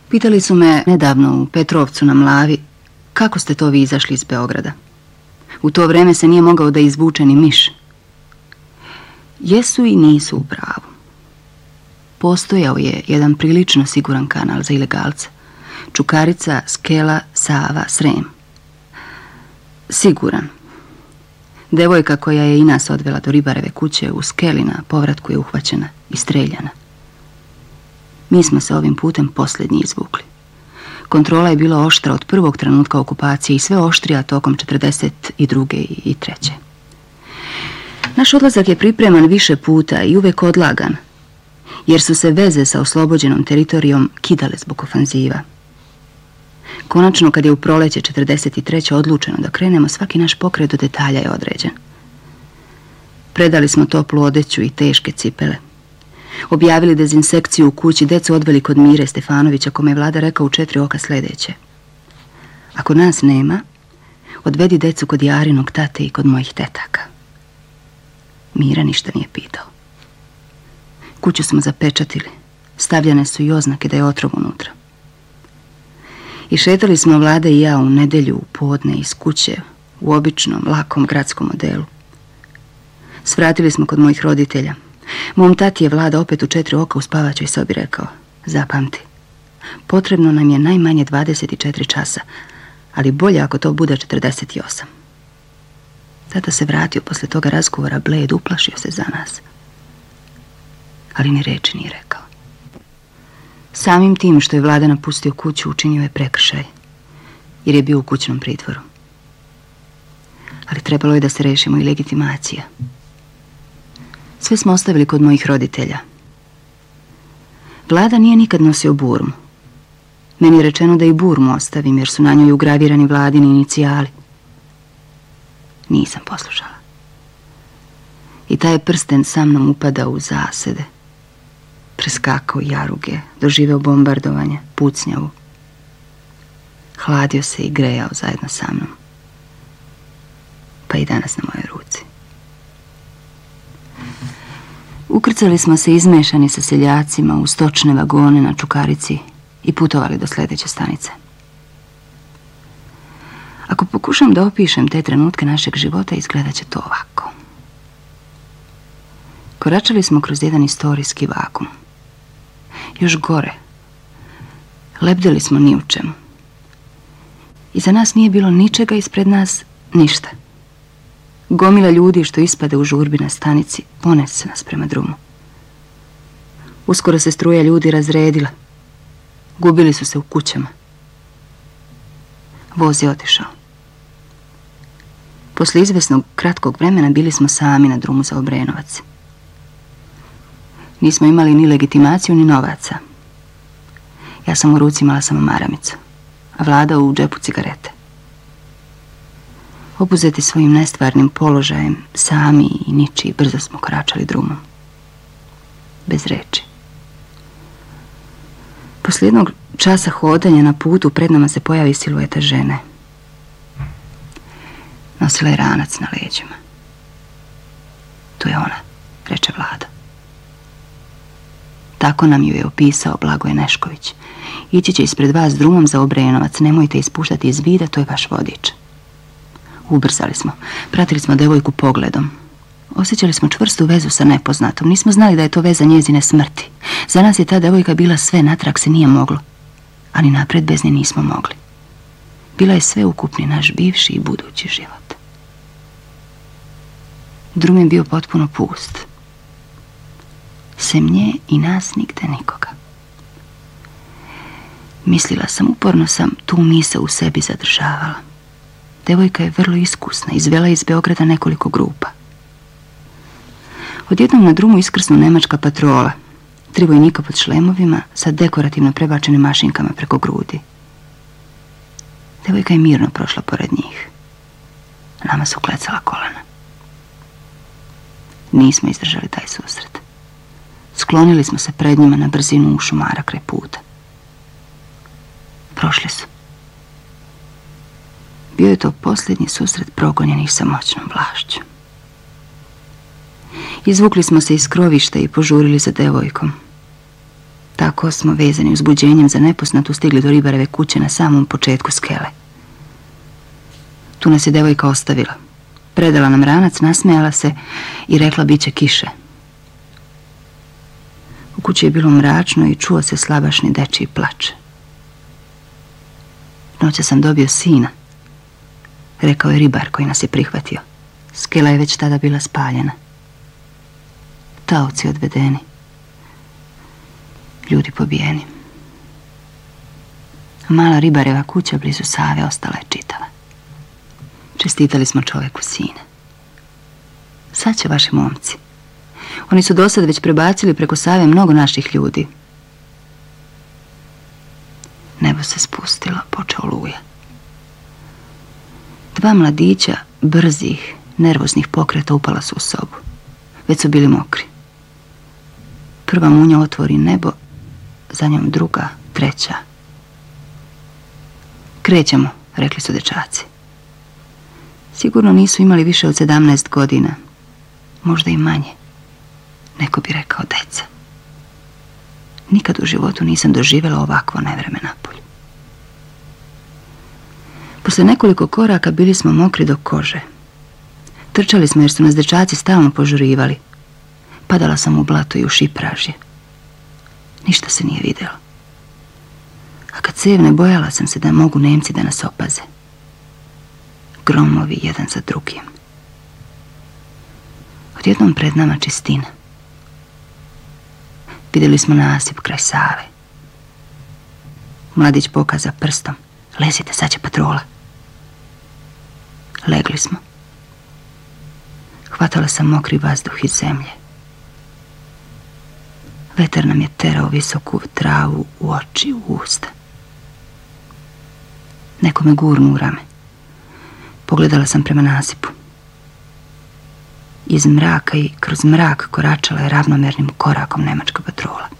Pitali su me nedavno u Petrovcu na Mlavi kako ste to vi izašli iz Beograda. U to vreme se nije mogao da izvuče ni miš. Jesu i nisu u pravu. Postojao je jedan prilično siguran kanal za ilegalce. Čukarica, Skela, Sava, Srem. Siguran. Devojka koja je i nas odvela do Ribareve kuće u Skeli na povratku je uhvaćena i streljana. Mi smo se ovim putem posljednji izvukli. Kontrola je bila oštra od prvog trenutka okupacije i sve oštrija tokom 42. i 3. Naš odlazak je pripreman više puta i uvek odlagan, jer su se veze sa oslobođenom teritorijom kidale zbog ofanziva. Konačno, kad je u proleće 43. odlučeno da krenemo, svaki naš pokret do detalja je određen. Predali smo toplu odeću i teške cipele. Objavili dezinsekciju u kući, decu odveli kod Mire Stefanovića, kome je vlada rekao u 4 oka sljedeće: ako nas nema, odvedi decu kod Jarinog tate i kod mojih tetaka. Mira ništa nije pitao. Kuću smo zapečatili, stavljane su i oznake da je otrov unutra. I šetali smo vlada i ja u nedelju u podne iz kuće u običnom, lakom gradskom modelu. Svratili smo kod mojih roditelja. Mom tati je vlada opet u 4 oka u spavaćoj sobi rekao: zapamti, potrebno nam je najmanje 24 časa, ali bolje ako to bude 48. Tata se vratio posle toga razgovora bled, uplašio se za nas. Ali ni reči nije rekao. Samim tim što je vlada napustio kuću, učinio je prekršaj, jer je bio u kućnom pritvoru. Ali trebalo je da se rešimo i legitimacija. Sve smo ostavili kod mojih roditelja. Vlada nije nikad nosio burmu. Meni je rečeno da i burmu ostavim, jer su na njoj ugravirani vladini inicijali. Nisam poslušala. I taj je prsten sa mnom upadao u zasede. Preskakao jaruge, doživeo bombardovanje, pucnjavu. Hladio se i grejao zajedno sa mnom. Pa i danas na mojoj ruci. Ukrcali smo se izmešani sa seljacima u stočne vagone na Čukarici i putovali do sljedeće stanice. Ako pokušam da opišem te trenutke našeg života, izgledat će to ovako. Koračali smo kroz jedan istorijski vakum. Još gore. Lebdeli smo ni u čemu. Iza nas nije bilo ničega, ispred nas ništa. Gomila ljudi što ispade u žurbi na stanici ponese nas prema drumu. Uskoro se struja ljudi razredila. Gubili su se u kućama. Voz je otišao. Posle izvesnog kratkog vremena bili smo sami na drumu za Obrenovac. Nismo imali ni legitimaciju ni novaca. Ja sam u ruci imala samo maramicu, a vlada u džepu cigarete. Obuzeti svojim nestvarnim položajem, sami i ničiji, brzo smo koračali drumom. Bez reči. Posle jednog časa hodanja na putu pred nama se pojavi silueta žene. Nosila je ranac na leđima. To je ona, reče vlada. Tako nam ju je opisao Blagoje Nešković. Ići će ispred vas drumom za Obrenovac, nemojte ispuštati iz vida, to je vaš vodič. Ubrzali smo, pratili smo devojku pogledom. Osjećali smo čvrstu vezu sa nepoznatom, nismo znali da je to veza njezine smrti. Za nas je ta devojka bila sve, natrag se nije moglo, ali napred bez nje nismo mogli. Bila je sve ukupni naš bivši i budući život. Drum je bio potpuno pust. Sem nje i nas nigde nikoga. Mislila sam, uporno sam tu misao u sebi zadržavala. Devojka je vrlo iskusna, izvela iz Beograda nekoliko grupa. Odjednom na drumu iskrsnu nemačka patrola, 3 vojnika pod šlemovima sa dekorativno prebačenim mašinkama preko grudi. Devojka je mirno prošla pored njih. Nama su klecala kolena. Nismo izdržali taj susret. Sklonili smo se pred njima na brzinu u šumara kraj puta. Prošli su. Bio je to posljednji susret progonjenih sa moćnom vlašću. Izvukli smo se iz krovišta i požurili za devojkom. Tako smo, vezani uzbuđenjem za nepoznatu, stigli do ribareve kuće na samom početku skele. Tu nas je devojka ostavila. Predala nam ranac, nasmejala se i rekla bit će kiše. U kući je bilo mračno i čuo se slabašni dečiji plač. Noća sam dobio sina, rekao je ribar koji nas je prihvatio. Skela je već tada bila spaljena. Taoci odvedeni. Ljudi pobijeni. Mala ribareva kuća blizu Save ostala je čitava. Čestitali smo čoveku sina. Sad će vaši momci. Oni su dosad već prebacili preko Save mnogo naših ljudi. Nebo se spustilo, počeo oluja. Dva mladića, brzih, nervoznih pokreta upala su u sobu. Već su bili mokri. Prva munja otvori nebo, za njom druga, treća. Krećemo, rekli su dečaci. Sigurno nisu imali više od 17 godina. Možda i manje. Neko bi rekao deca. Nikad u životu nisam doživjela ovakvo nevreme napolju. Posle nekoliko koraka bili smo mokri do kože. Trčali smo jer su nas dečaci stalno požurivali. Padala sam u blato i u šipražje. Ništa se nije vidjelo. A kad cevne, bojala sam se da mogu Nemci da nas opaze. Gromovi jedan za drugim. Odjednom pred nama čistina. Vidjeli smo nasip kraj Save. Mladić pokaza prstom. Lezite, sad će patrola. Legli smo. Hvatala sam mokri vazduh iz zemlje. Vetar nam je terao visoku travu u oči, u usta. Neko me gurnu u rame. Pogledala sam prema nasipu. Iz mraka i kroz mrak koračala je ravnomernim korakom nemačka patrola.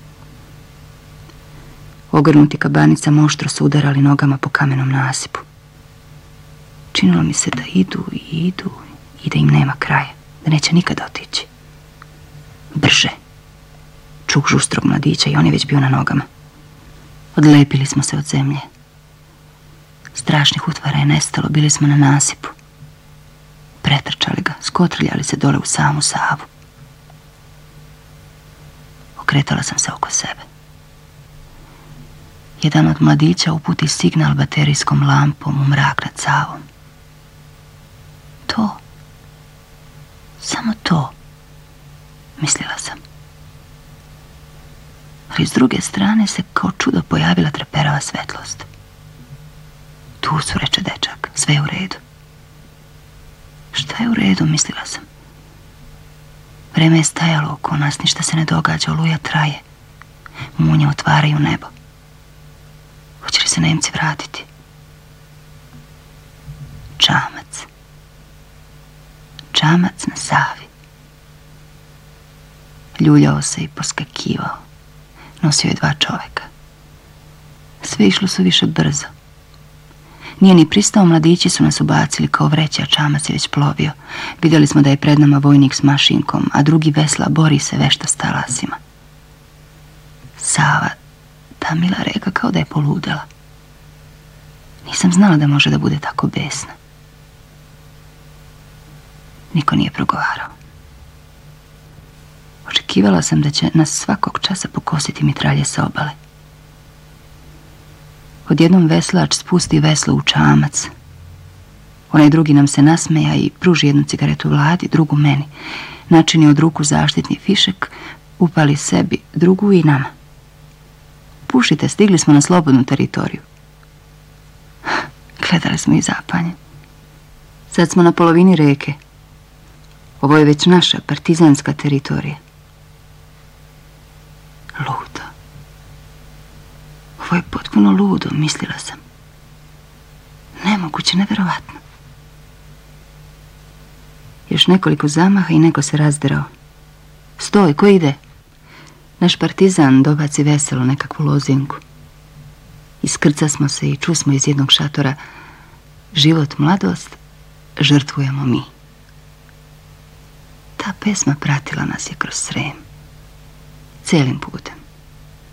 Ogrnuti kabanicama oštro su udarali nogama po kamenom nasipu. Činilo mi se da idu i idu i da im nema kraja, da neće nikad otići. Brže. Čuk žustrog mladića i on je već bio na nogama. Odlepili smo se od zemlje. Strašnih utvara je nestalo, bili smo na nasipu. Pretrčali ga, skotrljali se dole u samu Savu. Okretala sam se oko sebe. Jedan od mladića uputi signal baterijskom lampom u mrak nad Savom. To, samo to, mislila sam. Ali s druge strane se kao čudo pojavila treperava svetlost. Tu su, reče dečak, sve je u redu. Šta je u redu, mislila sam. Vreme je stajalo oko nas, ništa se ne događa, oluja traje. Munje otvaraju nebo. Hoće li se Nemci vratiti? Čamac. Čamac na Savi. Ljuljao se i poskakivao. Nosio je 2 čoveka. Sve išlo su više brzo. Nije ni pristao, mladići su nas ubacili kao vreće, a čamac je već plovio. Vidjeli smo da je pred nama vojnik s mašinkom, a drugi vesla bori se vešta s talasima. Sava, ta mila reka, kao da je poludela. Nisam znala da može da bude tako besna. Niko nije progovarao. Očekivala sam da će nas svakog časa pokositi mitralje sa obale. Odjednom veslač spusti veslo u čamac. Onaj drugi nam se nasmeja i pruži jednu cigaretu Vladi, drugu meni. Načini od ruku zaštitni fišek, upali sebi, drugu i nama. Pušite, stigli smo na slobodnu teritoriju. Gledali smo i zapanje. Sad smo na polovini reke. Ovo je već naša partizanska teritorija. Ludo. Ovo je potpuno ludo, mislila sam. Nemoguće, neverovatno. Još nekoliko zamaha i neko se razderao. Stoj, ko ide? Naš partizan dobaci veselo nekakvu lozinku. Iskrca smo se i čusmo iz jednog šatora: život, mladost, žrtvujemo mi. Ta pesma pratila nas je kroz Srem. Celim putem.